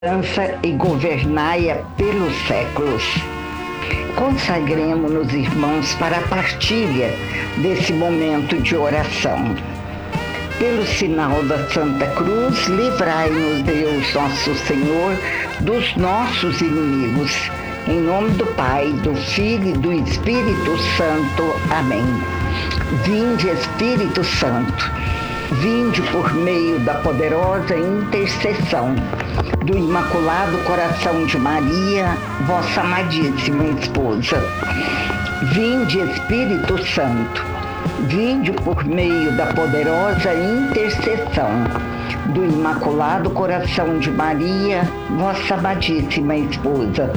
E governai-a pelos séculos. Consagremo-nos, irmãos, para a partilha desse momento de oração. Pelo sinal da Santa Cruz, livrai-nos, Deus nosso Senhor, dos nossos inimigos. Em nome do Pai, do Filho e do Espírito Santo. Amém. Vinde, Espírito Santo, vinde por meio da poderosa intercessão do Imaculado Coração de Maria, vossa amadíssima esposa. Vinde, Espírito Santo, vinde por meio da poderosa intercessão do Imaculado Coração de Maria, vossa amadíssima esposa.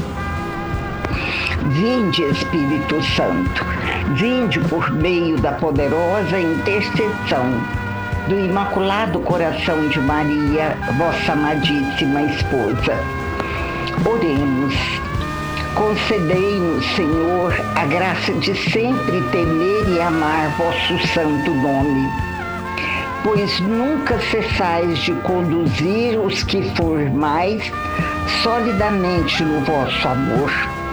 Vinde, Espírito Santo, vinde por meio da poderosa intercessão do Imaculado Coração de Maria, vossa amadíssima esposa. Oremos. Concedei-nos, Senhor, a graça de sempre temer e amar vosso santo nome, pois nunca cessais de conduzir os que formais solidamente no vosso amor.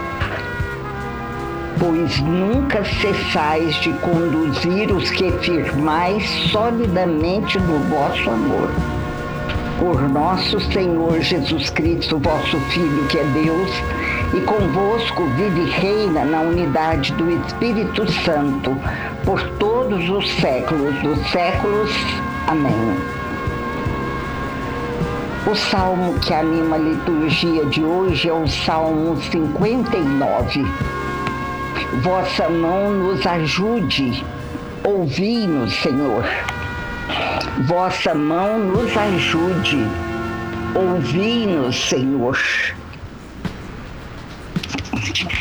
Pois nunca cessais de conduzir os que firmais solidamente no vosso amor. Por nosso Senhor Jesus Cristo, vosso Filho, que é Deus, e convosco vive e reina na unidade do Espírito Santo, por todos os séculos dos séculos. Amém. O salmo que anima a liturgia de hoje é o Salmo 59. Vossa mão nos ajude, ouvi-nos, Senhor. Vossa mão nos ajude, ouvi-nos, Senhor.